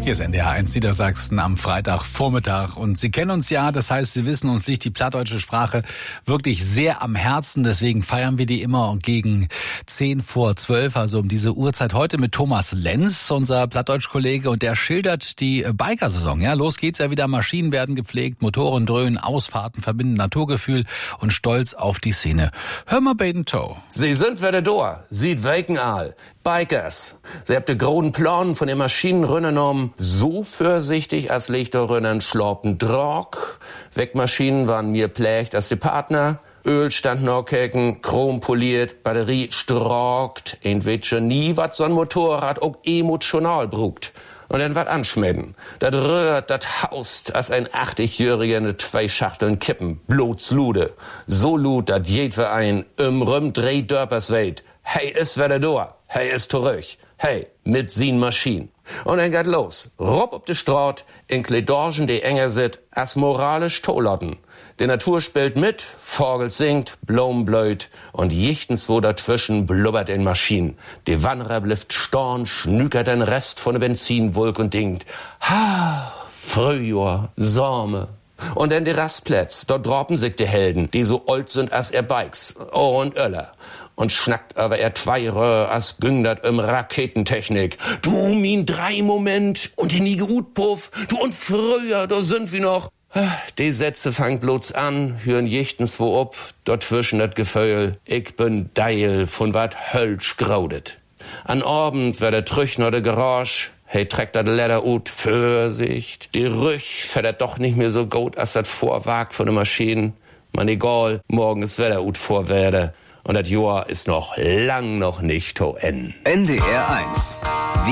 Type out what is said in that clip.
Hier ist NDR1 Niedersachsen am Freitagvormittag. Und Sie kennen uns ja, das heißt, Sie wissen, uns liegt die plattdeutsche Sprache wirklich sehr am Herzen. Deswegen feiern wir die immer gegen 10:10, also um diese Uhrzeit. Heute mit Thomas Lenz, unser Plattdeutsch-Kollege. Und der schildert die Bikersaison. Ja, los geht's ja wieder. Maschinen werden gepflegt, Motoren dröhnen, Ausfahrten verbinden Naturgefühl und Stolz auf die Szene. Hör mal Baden Toe. Sie sind wieder da, sieht weken all. Bikers. Sie habt de großen Plan von den Maschinenrünnen um so vorsichtig als Lichterrünnen schlorpen Drog. Wegmaschinen waren mir plächt als die Partner. Öl stand noch keken, Chrom poliert, Batterie strokt. Entweder nie wat so'n Motorrad auch emotional brugt. Und dann wat anschmecken. Dat rührt, dat haust, als ein 80-Jähriger ne 2 Schachteln kippen. Blotslude. So lud, dat jed Verein Rüm 3 Dörpers weit. Hey, is wieder da. Hey, is zurück. Hey, mit sin Maschinen. Und dann geht los. Rob ob de Straat, in Kledorgen, die enger sit, as moralisch Tolotten. Die Natur spielt mit, Vogel singt, Blom blöd und jichtens wo dazwischen blubbert in Maschinen. Die Wanderer blifft storn, schnükert den Rest von der Benzinwolk und dingt, ha, Frühjahr, Sommer. Und dann die Rastplätz, dort droppen sich die Helden, die so old sind als er Bikes, und Öller. Und schnackt aber er 2 Röhr, as gündert Raketentechnik. Du, min 3 Moment, und die nie Utpuff, du und früher, da sind wir noch. Die Sätze fangt bloß an, hören jichtens wo ob, dort zwischen dat Gefühl, ich bin Deil von wat Hölsch graudet. An Abend wär der Trüchner de Garage, hey, trägt dat Leder ut, Vorsicht. Die Rüch fährt doch nicht mehr so gut, als dat Vorwagt von der Maschinen. Man egal, morgen ist Wetter ut vorwerde. Und das Jahr ist noch lang noch nicht zu Ende. NDR1